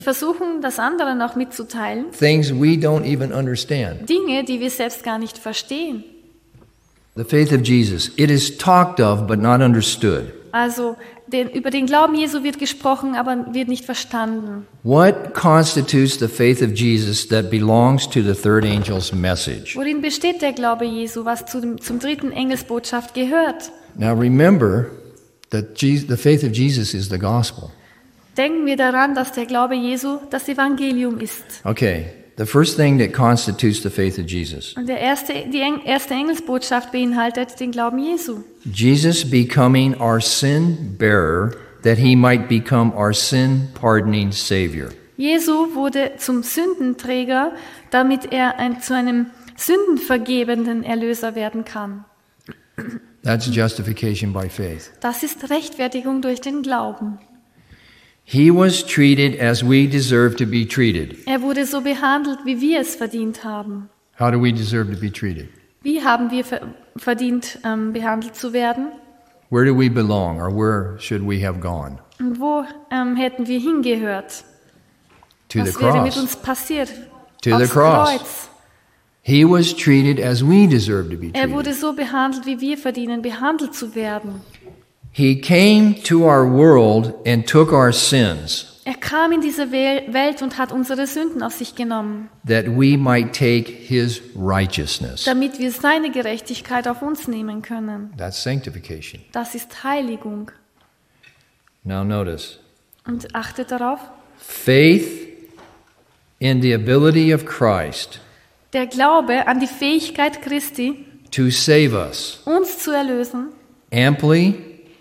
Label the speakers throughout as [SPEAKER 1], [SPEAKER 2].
[SPEAKER 1] versuchen, das anderen auch mitzuteilen.
[SPEAKER 2] things we don't even understand.
[SPEAKER 1] Dinge, die wir selbst gar nicht verstehen.
[SPEAKER 2] The faith of Jesus, it is talked of but not understood.
[SPEAKER 1] Also über den Glauben Jesu wird gesprochen, aber wird nicht verstanden.
[SPEAKER 2] What constitutes the faith of Jesus that belongs to the third angel's message?
[SPEAKER 1] Worin besteht der Glaube Jesu, was zum dritten Engelsbotschaft gehört?
[SPEAKER 2] Now remember that the faith of Jesus is the gospel.
[SPEAKER 1] Denken wir daran, dass der Glaube Jesu das Evangelium ist.
[SPEAKER 2] Okay, the first thing that constitutes the faith of Jesus.
[SPEAKER 1] Und die erste Engelsbotschaft beinhaltet den Glauben Jesu.
[SPEAKER 2] Jesus becoming our sin bearer that he might become our sin pardoning Savior.
[SPEAKER 1] Jesu wurde zum Sündenträger, damit er zu einem sündenvergebenden Erlöser werden kann.
[SPEAKER 2] That's justification by faith.
[SPEAKER 1] Das ist Rechtfertigung durch den Glauben.
[SPEAKER 2] He was treated as we deserve to be treated.
[SPEAKER 1] Er wurde so behandelt, wie wir es verdient haben.
[SPEAKER 2] How do we deserve to be treated?
[SPEAKER 1] Wie haben wir verdient, behandelt zu werden?
[SPEAKER 2] Where do we belong, or where should we have gone?
[SPEAKER 1] Und wo hätten wir hingehört?
[SPEAKER 2] To the
[SPEAKER 1] Was wäre mit
[SPEAKER 2] cross.
[SPEAKER 1] uns passiert?
[SPEAKER 2] To the
[SPEAKER 1] Aufs
[SPEAKER 2] cross.
[SPEAKER 1] Kreuz.
[SPEAKER 2] He was treated as we deserve to be
[SPEAKER 1] Er wurde
[SPEAKER 2] treated.
[SPEAKER 1] so behandelt, wie wir verdienen, behandelt zu werden.
[SPEAKER 2] He came to our world and took our sins,
[SPEAKER 1] Er kam in diese Welt und hat unsere Sünden auf sich genommen,
[SPEAKER 2] that we might take his righteousness.
[SPEAKER 1] damit wir seine Gerechtigkeit auf uns nehmen können.
[SPEAKER 2] That's sanctification.
[SPEAKER 1] Das ist Heiligung.
[SPEAKER 2] Now notice,
[SPEAKER 1] Und achtet darauf,
[SPEAKER 2] faith in the ability of Christ
[SPEAKER 1] der Glaube an die Fähigkeit Christi,
[SPEAKER 2] to save us
[SPEAKER 1] uns zu erlösen,
[SPEAKER 2] amply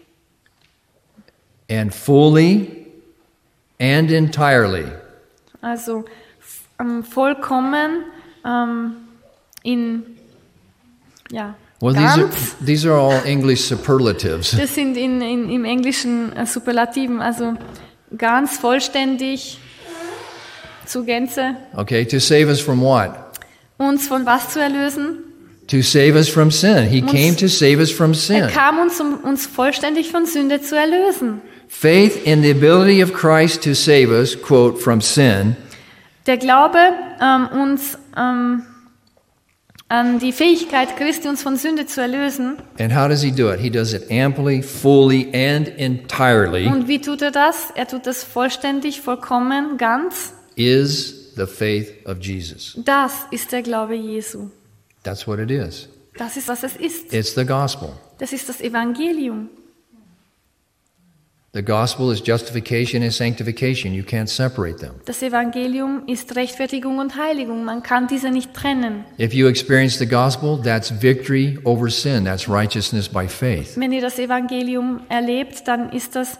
[SPEAKER 2] and fully and entirely
[SPEAKER 1] also vollkommen
[SPEAKER 2] Well,
[SPEAKER 1] ganz.
[SPEAKER 2] these are all English superlatives.
[SPEAKER 1] Das sind im Englischen Superlativen, also ganz, vollständig, zu Gänze.
[SPEAKER 2] Okay, to save us from what?
[SPEAKER 1] Uns von was zu erlösen?
[SPEAKER 2] To save us from sin. He
[SPEAKER 1] Uns-
[SPEAKER 2] came to save us from
[SPEAKER 1] Er
[SPEAKER 2] sin.
[SPEAKER 1] kam um uns vollständig von Sünde zu erlösen.
[SPEAKER 2] Faith in the ability of Christ to save us, quote, from sin,
[SPEAKER 1] Der Glaube uns an die Fähigkeit Christi, uns von Sünde zu erlösen.
[SPEAKER 2] and how does he do it? He does it amply, fully, and entirely,
[SPEAKER 1] Und wie tut er das? Er tut das vollständig, vollkommen, ganz.
[SPEAKER 2] is the faith of Jesus.
[SPEAKER 1] Das ist der Glaube Jesu.
[SPEAKER 2] That's what it is.
[SPEAKER 1] Das ist, was es ist.
[SPEAKER 2] It's the gospel.
[SPEAKER 1] Das ist das Evangelium.
[SPEAKER 2] The gospel is justification and sanctification. You can't separate them.
[SPEAKER 1] Das Evangelium ist Rechtfertigung und Heiligung. Man kann diese nicht trennen.
[SPEAKER 2] If you experience the gospel, that's victory over sin. That's righteousness by faith.
[SPEAKER 1] Wenn ihr das Evangelium erlebt, dann ist das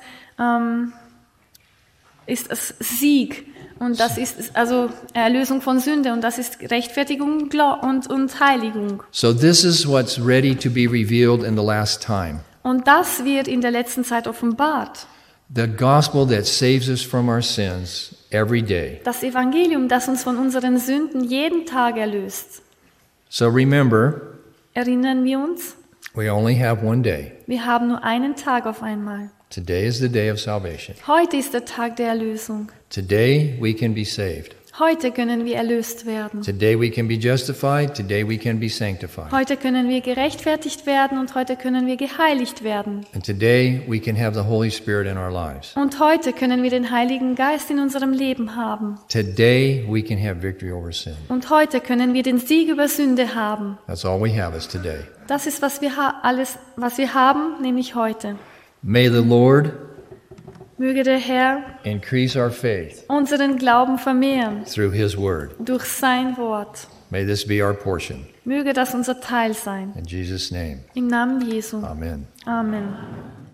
[SPEAKER 1] Sieg. Und das ist also Erlösung von Sünde. Und das ist Rechtfertigung und Heiligung.
[SPEAKER 2] So this is what's ready to be revealed in the last time.
[SPEAKER 1] Und das wird in der letzten Zeit offenbart.
[SPEAKER 2] The gospel that saves us from our sins every day.
[SPEAKER 1] Das Evangelium, das uns von unseren Sünden jeden Tag erlöst.
[SPEAKER 2] So remember,
[SPEAKER 1] Erinnern wir uns?
[SPEAKER 2] we only have one day.
[SPEAKER 1] Wir haben nur einen Tag auf einmal.
[SPEAKER 2] Today is the day of salvation.
[SPEAKER 1] Heute ist der Tag der Erlösung.
[SPEAKER 2] Today we can be saved.
[SPEAKER 1] Heute können wir erlöst werden.
[SPEAKER 2] Today we can be justified. Today we can be sanctified.
[SPEAKER 1] Heute können wir gerechtfertigt werden und heute können wir geheiligt werden.
[SPEAKER 2] And today we can have the Holy Spirit in our lives.
[SPEAKER 1] Und heute können wir den Heiligen Geist in unserem Leben haben.
[SPEAKER 2] Today we can have victory over sin.
[SPEAKER 1] Und heute können wir den Sieg über Sünde haben.
[SPEAKER 2] That's all we have is today.
[SPEAKER 1] Das ist, was wir haben, nämlich heute.
[SPEAKER 2] May the Lord
[SPEAKER 1] Möge der Herr
[SPEAKER 2] increase our faith
[SPEAKER 1] unseren Glauben vermehren
[SPEAKER 2] through His Word.
[SPEAKER 1] durch sein Wort.
[SPEAKER 2] May this be our portion.
[SPEAKER 1] Möge das unser Teil sein.
[SPEAKER 2] In Jesus' name,
[SPEAKER 1] Im Namen Jesu.
[SPEAKER 2] amen.
[SPEAKER 1] Amen.